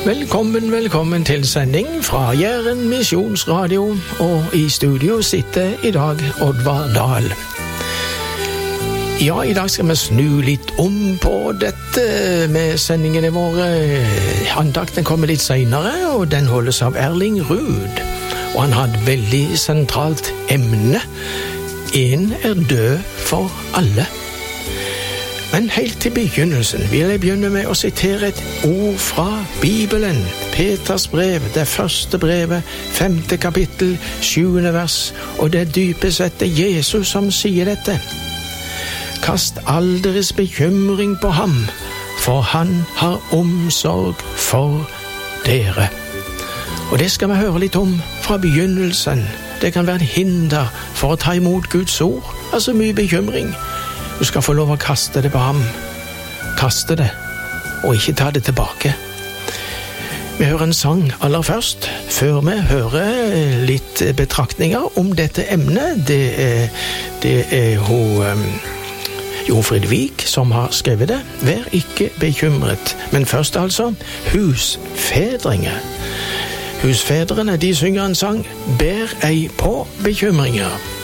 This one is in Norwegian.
Velkommen til sending fra Jæren Misjonsradio, og i studio sitter i dag Oddvar Dahl. Ja, i dag skal vi snu litt om på dette med sendingene våre. Andakten kommer litt senere, og den holdes av Erling Ruud. Og han har et veldig sentralt emne. En er død for alle. Men helt til begynnelsen vil jeg begynne med å sitere et ord fra Bibelen. Peters brev, det første brevet, 5. kapittel, 7. vers. Og det er dypest sett Jesus som sier dette. Kast all deres bekymring på ham, for han har omsorg for dere. Og det skal vi høre litt om fra begynnelsen. Det kan være et hinder for å ta imot Guds ord, altså mye bekymring. Du skal få lov å kaste det på ham. Kaste det, og ikke ta det tilbake. Vi hører en sang aller først, før vi hører litt betraktninger om dette emnet. Det er Jofrid Vik som har skrevet det. Vær ikke bekymret. Men først altså, husfedringer. Husfedrene, de synger en sang, bær ei på bekymringer.